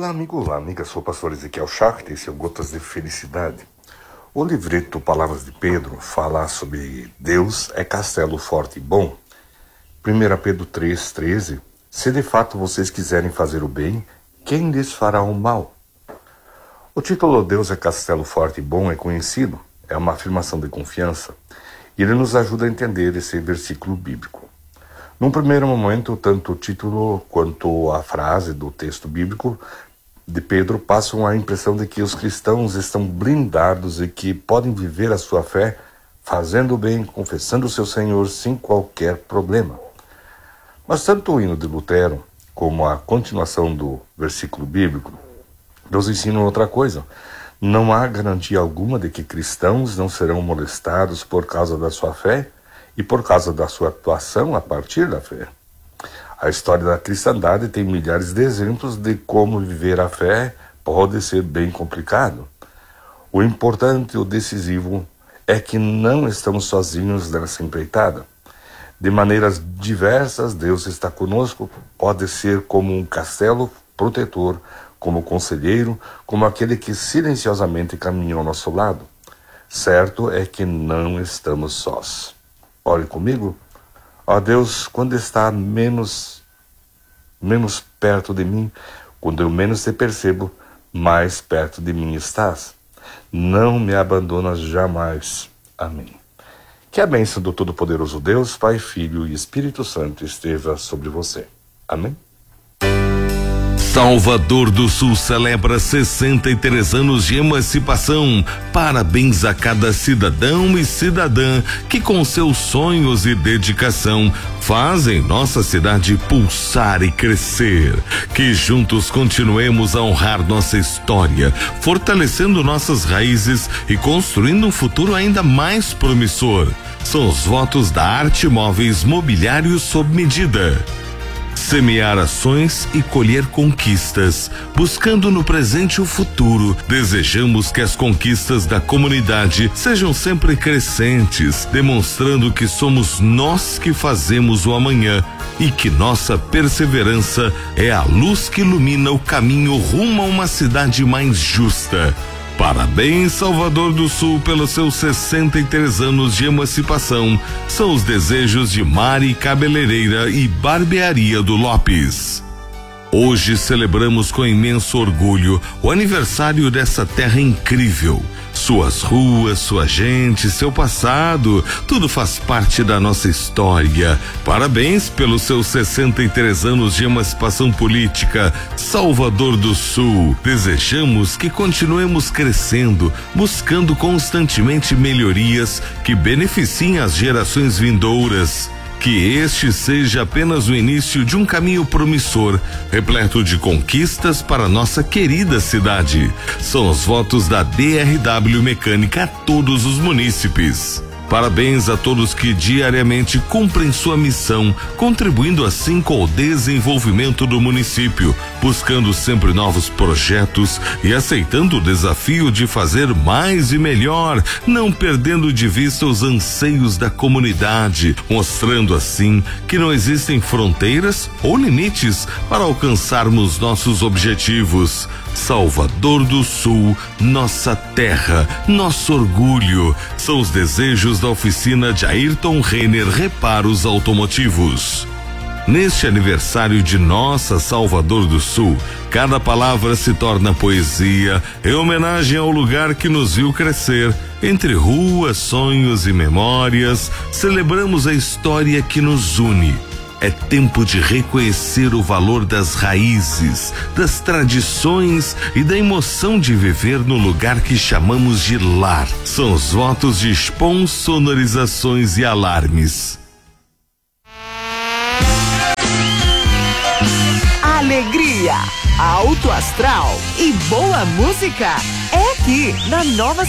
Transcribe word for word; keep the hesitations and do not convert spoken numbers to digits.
Olá, amigo, olá, amiga, sou o pastor Ezequiel Schacht, esse é o Gotas de Felicidade. O livreto Palavras de Pedro fala sobre Deus é castelo forte e bom. primeira Pedro três, treze. Se de fato vocês quiserem fazer o bem, quem lhes fará o mal? O título Deus é castelo forte e bom é conhecido, é uma afirmação de confiança, e ele nos ajuda a entender esse versículo bíblico. Num primeiro momento, tanto o título quanto a frase do texto bíblico de Pedro passam a impressão de que os cristãos estão blindados e que podem viver a sua fé fazendo o bem, confessando o seu Senhor sem qualquer problema. Mas tanto o hino de Lutero como a continuação do versículo bíblico nos ensinam outra coisa. Não há garantia alguma de que cristãos não serão molestados por causa da sua fé e por causa da sua atuação a partir da fé. A história da cristandade tem milhares de exemplos de como viver a fé pode ser bem complicado. O importante, o decisivo, é que não estamos sozinhos nessa empreitada. De maneiras diversas, Deus está conosco, pode ser como um castelo protetor, como conselheiro, como aquele que silenciosamente caminha ao nosso lado. Certo é que não estamos sós. Ore comigo. Ó Deus, quando está menos, menos perto de mim, quando eu menos te percebo, mais perto de mim estás. Não me abandonas jamais. Amém. Que a bênção do Todo-Poderoso Deus, Pai, Filho e Espírito Santo esteja sobre você. Amém. Salvador do Sul celebra sessenta e três anos de emancipação. Parabéns a cada cidadão e cidadã que com seus sonhos e dedicação fazem nossa cidade pulsar e crescer. Que juntos continuemos a honrar nossa história, fortalecendo nossas raízes e construindo um futuro ainda mais promissor. São os votos da Arte Móveis Mobiliário sob medida. Semear ações e colher conquistas, buscando no presente o futuro. Desejamos que as conquistas da comunidade sejam sempre crescentes, demonstrando que somos nós que fazemos o amanhã e que nossa perseverança é a luz que ilumina o caminho rumo a uma cidade mais justa. Parabéns, Salvador do Sul, pelos seus sessenta e três anos de emancipação. São os desejos de Mari Cabeleireira e Barbearia do Lopes. Hoje celebramos com imenso orgulho o aniversário dessa terra incrível. Suas ruas, sua gente, seu passado, tudo faz parte da nossa história. Parabéns pelos seus sessenta e três anos de emancipação política, Salvador do Sul. Desejamos que continuemos crescendo, buscando constantemente melhorias que beneficiem as gerações vindouras. Que este seja apenas o início de um caminho promissor, repleto de conquistas para nossa querida cidade. São os votos da D R W Mecânica a todos os munícipes. Parabéns a todos que diariamente cumprem sua missão, contribuindo assim com o desenvolvimento do município, buscando sempre novos projetos e aceitando o desafio de fazer mais e melhor, não perdendo de vista os anseios da comunidade, mostrando assim que não existem fronteiras ou limites para alcançarmos nossos objetivos. Salvador do Sul, nossa terra, nosso orgulho, são os desejos da oficina de Ayrton Renner Reparos Automotivos. Neste aniversário de nossa Salvador do Sul, cada palavra se torna poesia, em homenagem ao lugar que nos viu crescer. Entre ruas, sonhos e memórias, celebramos a história que nos une. É tempo de reconhecer o valor das raízes, das tradições e da emoção de viver no lugar que chamamos de lar. São os votos de Spon Sonorizações e Alarmes. Alegria, alto astral e boa música é aqui na Nova